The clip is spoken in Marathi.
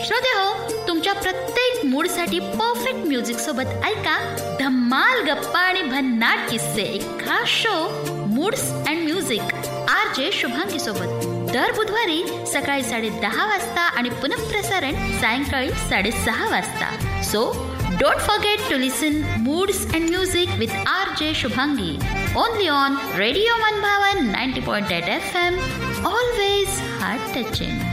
श्रोते हो, तुमच्या प्रत्येक मूडसाठी परफेक्ट म्युझिक सोबत ऐका धम्माल गप्पा आणि भन्नाट किस्से. एक खास show moods and music RJ Shubhangi सोबत दर बुधवारी सकाळी 10:30 वाजता आणि पुनःप्रसारण सायंकाळी 6:30 वाजता. So don't forget to listen moods and music with RJ Shubhangi only on radio मनभावन 90.8 FM. Always heart touching.